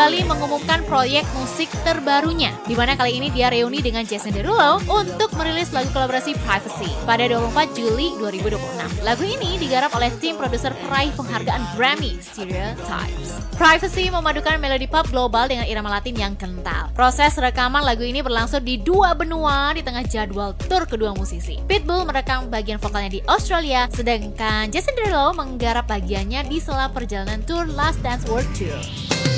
kembali mengumumkan proyek musik terbarunya, di mana kali ini dia reuni dengan Jason Derulo untuk merilis lagu kolaborasi Privacy pada 24 Juli 2026. Lagu ini digarap oleh tim produser peraih penghargaan Grammy, Stereotypes. Privacy memadukan melodi pop global dengan irama Latin yang kental. Proses rekaman lagu ini berlangsung di 2 benua di tengah jadwal tur kedua musisi. Pitbull merekam bagian vokalnya di Australia, sedangkan Jason Derulo menggarap bagiannya di sela perjalanan tur Last Dance World Tour.